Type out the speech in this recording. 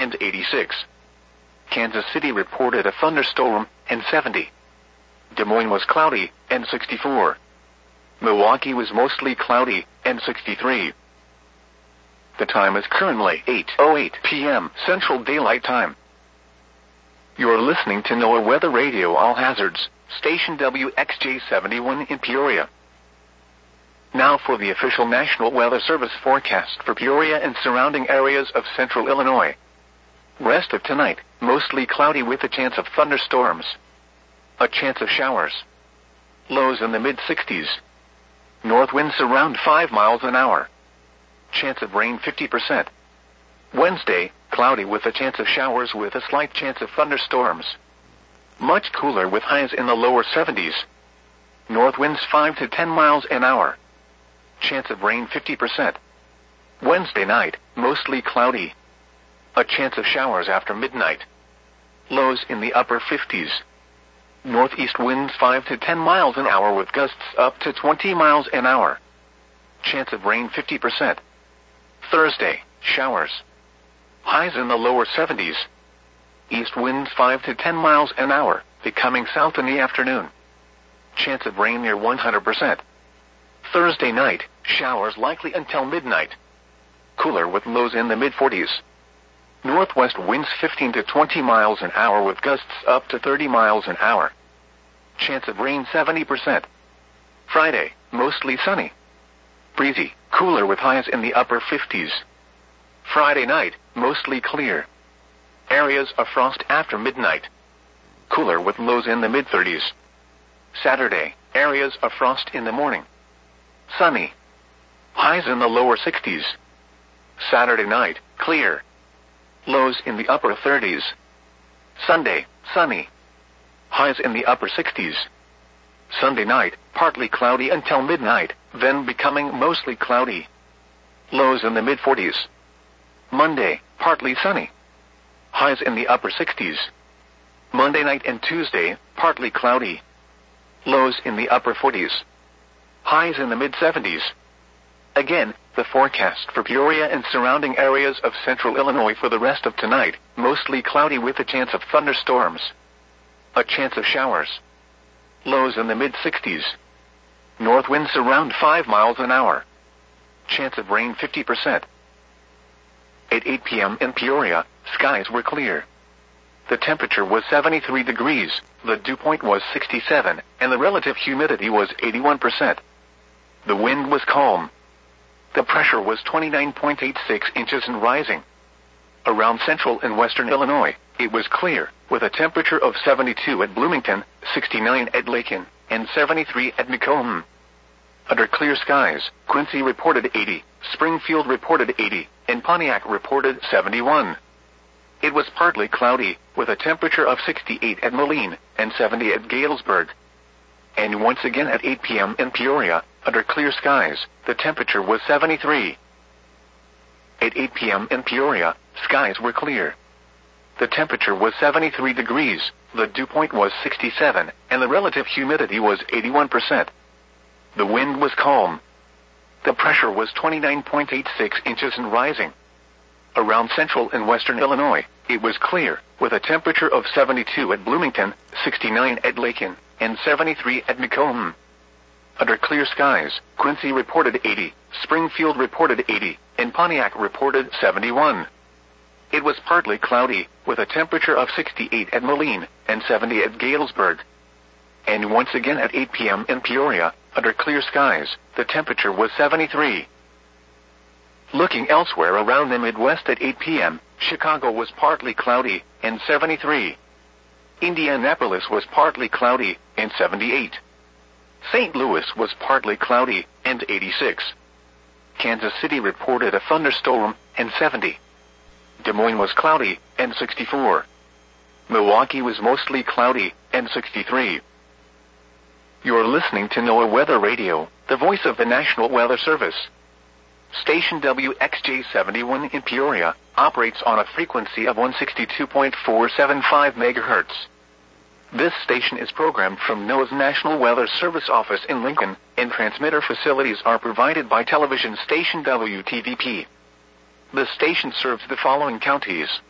and 86. Kansas City reported a thunderstorm, and 70. Des Moines was cloudy, and 64. Milwaukee was mostly cloudy, and 63. The time is currently 8:08 p.m. Central Daylight Time. You're listening to NOAA Weather Radio All Hazards, station WXJ71 in Peoria. Now for the official National Weather Service forecast for Peoria and surrounding areas of central Illinois. Rest of tonight, mostly cloudy with a chance of thunderstorms. A chance of showers. Lows in the mid-60s. North winds around 5 miles an hour. Chance of rain 50%. Wednesday, cloudy with a chance of showers with a slight chance of thunderstorms. Much cooler with highs in the lower 70s. North winds 5 to 10 miles an hour. Chance of rain 50%. Wednesday night, mostly cloudy. A chance of showers after midnight. Lows in the upper 50s. Northeast winds 5 to 10 miles an hour with gusts up to 20 miles an hour. Chance of rain 50%. Thursday, showers. Highs in the lower 70s. East winds 5 to 10 miles an hour, becoming south in the afternoon. Chance of rain near 100%. Thursday night, showers likely until midnight. Cooler with lows in the mid-40s. Northwest winds 15 to 20 miles an hour with gusts up to 30 miles an hour. Chance of rain 70%. Friday, mostly sunny. Breezy, cooler with highs in the upper 50s. Friday night, mostly clear. Areas of frost after midnight. Cooler with lows in the mid-30s. Saturday, areas of frost in the morning. Sunny. Highs in the lower 60s. Saturday night, clear. Lows in the upper 30s. Sunday, sunny. Highs in the upper 60s. Sunday night, partly cloudy until midnight, then becoming mostly cloudy. Lows in the mid-40s. Monday, partly sunny. Highs in the upper 60s. Monday night and Tuesday, partly cloudy. Lows in the upper 40s. Highs in the mid-70s. Again, the forecast for Peoria and surrounding areas of central Illinois for the rest of tonight, mostly cloudy with a chance of thunderstorms. A chance of showers. Lows in the mid-60s. North winds around 5 miles an hour. Chance of rain 50%. At 8 p.m. in Peoria, skies were clear. The temperature was 73 degrees, the dew point was 67, and the relative humidity was 81%. The wind was calm. The pressure was 29.86 inches and rising. Around central and western Illinois, it was clear, with a temperature of 72 at Bloomington, 69 at Lakin, and 73 at Macomb. Under clear skies, Quincy reported 80, Springfield reported 80, and Pontiac reported 71. It was partly cloudy, with a temperature of 68 at Moline, and 70 at Galesburg. And once again at 8 p.m. in Peoria, under clear skies, the temperature was 73. At 8 p.m. in Peoria, skies were clear. The temperature was 73 degrees, the dew point was 67, and the relative humidity was 81%. The wind was calm. The pressure was 29.86 inches and rising. Around central and western Illinois, it was clear, with a temperature of 72 at Bloomington, 69 at Lakin, and 73 at Macomb. Under clear skies, Quincy reported 80, Springfield reported 80, and Pontiac reported 71. It was partly cloudy, with a temperature of 68 at Moline, and 70 at Galesburg. And once again at 8 p.m. in Peoria, under clear skies, the temperature was 73. Looking elsewhere around the Midwest at 8 p.m., Chicago was partly cloudy, and 73. Indianapolis was partly cloudy, and 78. St. Louis was partly cloudy, and 86. Kansas City reported a thunderstorm, and 70. Des Moines was cloudy, and 64. Milwaukee was mostly cloudy, and 63. You're listening to NOAA Weather Radio, the voice of the National Weather Service. Station WXJ71 in Peoria operates on a frequency of 162.475 MHz. This station is programmed from NOAA's National Weather Service office in Lincoln, and transmitter facilities are provided by television station WTVP. The station serves the following counties: